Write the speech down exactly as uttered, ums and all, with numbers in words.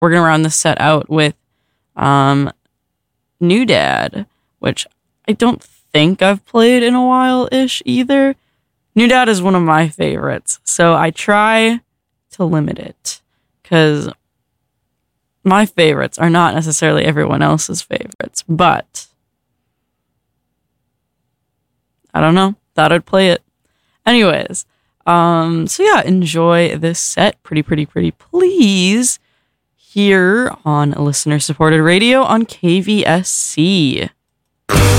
we're going to round this set out with um, New Dad, which I don't think I've played in a while-ish either. New Dad is one of my favorites, so I try to limit it, because my favorites are not necessarily everyone else's favorites, but I don't know. Thought I'd play it. Anyways, um, so yeah, enjoy this set. Pretty, pretty, pretty, please. Here on listener-supported radio on K V S C.